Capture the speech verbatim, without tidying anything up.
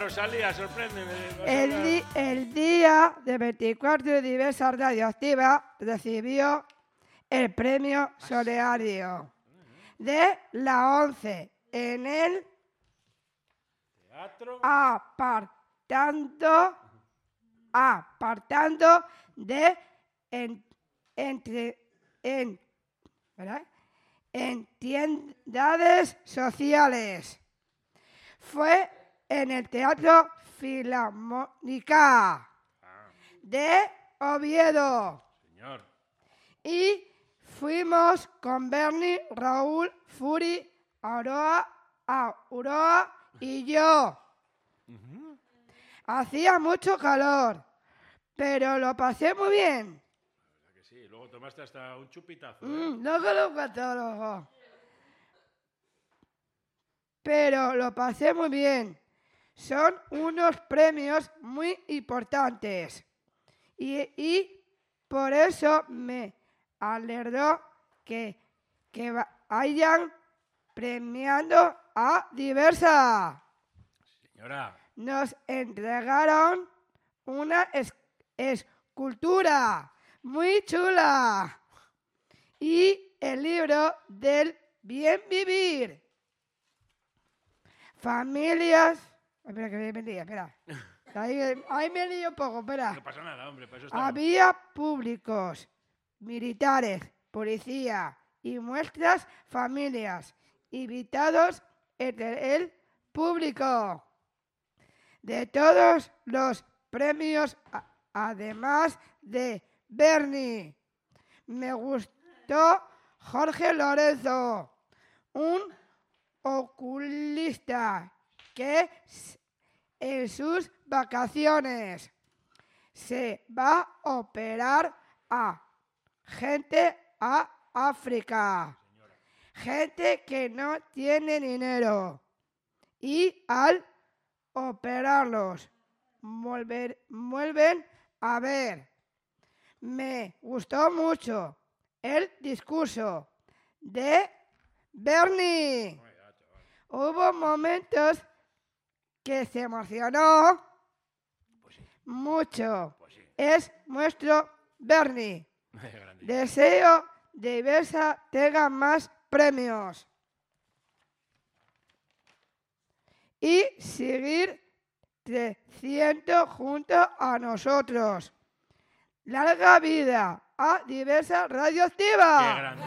Rosalía, sorpréndeme. El, di el día de veinticuatro de Diversa Radioactiva recibió el premio Solidario de la ONCE en el Teatro. Apartando, apartando de en, entre, en, ¿verdad? entidades sociales. Fue en el Teatro Filarmónica de Oviedo. Señor. Y fuimos con Bernie, Raúl, Furi, Aroa, Aurora y yo. Uh-huh. Hacía mucho calor, pero lo pasé muy bien. La verdad que sí, luego tomaste hasta un chupitazo. ¿eh? Mm, luego lo catalogo. Pero lo pasé muy bien. Son unos premios muy importantes. Y, y por eso me alegró que, que hayan premiado a Diversa. Señora. Nos entregaron una es, escultura muy chula y el libro del bien vivir. Familias... Espera, que me lío, espera. Ahí, ahí me lío un poco, espera. No pasa nada, hombre, para eso está. Había públicos, militares, policía y nuestras familias invitados entre el público. De todos los premios, a, además de Bernie, me gustó Jorge Lorenzo, un oculista que en sus vacaciones se va a operar a gente a África, gente que no tiene dinero, y al operarlos vuelven, vuelven a ver. Me gustó mucho el discurso de Bernie. Hubo momentos que se emocionó Pues sí. mucho. Pues sí. Es nuestro Bernie. Deseo de Diversa tenga más premios y seguir creciendo junto a nosotros. Larga vida a Diversa Radioactiva.